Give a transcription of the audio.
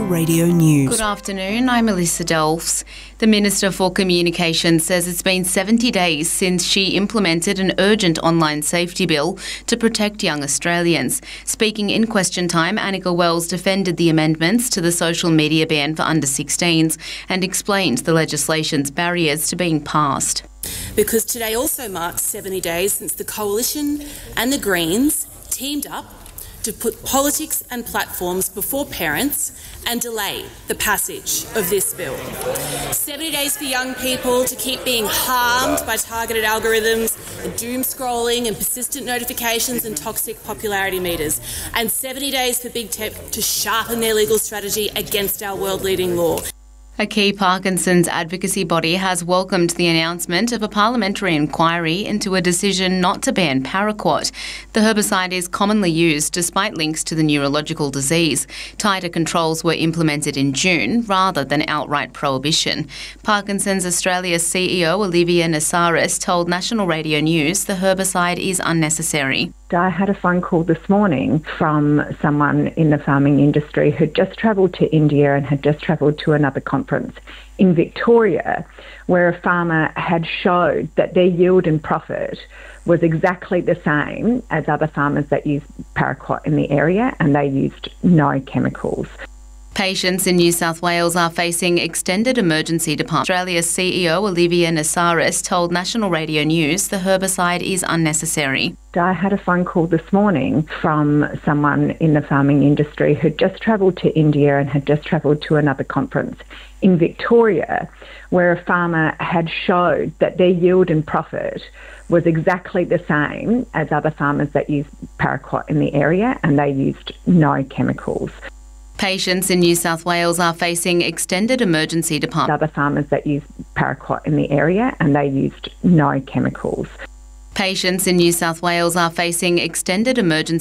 National Radio News. Good afternoon, I'm Melissa Delfs. The Minister for Communications says it's been 70 days since she implemented an urgent online safety bill to protect young Australians. Speaking in Question Time, Annika Wells defended the amendments to the social media ban for under 16s and explained the legislation's barriers to being passed. Because today also marks 70 days since the Coalition and the Greens teamed up to put politics and platforms before parents and delay the passage of this bill. 70 days for young people to keep being harmed by targeted algorithms, doom scrolling and persistent notifications and toxic popularity meters. And 70 days for big tech to sharpen their legal strategy against our world-leading law. A key Parkinson's advocacy body has welcomed the announcement of a parliamentary inquiry into a decision not to ban paraquat. The herbicide is commonly used despite links to the neurological disease. Tighter controls were implemented in June rather than outright prohibition. Parkinson's Australia CEO Olivia Nasaris told National Radio News the herbicide is unnecessary. I had a phone call this morning from someone in the farming industry who'd just travelled to India and had just travelled to another conference in Victoria where a farmer had showed that their yield and profit was exactly the same as other farmers that use paraquat in the area, and they used no chemicals. Patients in New South Wales are facing extended emergency department. Australia's CEO Olivia Nasaris told National Radio News the herbicide is unnecessary. I had a phone call this morning from someone in the farming industry who'd just travelled to India and had just travelled to another conference in Victoria where a farmer had showed that their yield and profit was exactly the same as other farmers that use paraquat in the area, and they used no chemicals. Patients in New South Wales are facing extended emergency department. Other farmers that use paraquat in the area, and they used no chemicals. Patients in New South Wales are facing extended emergency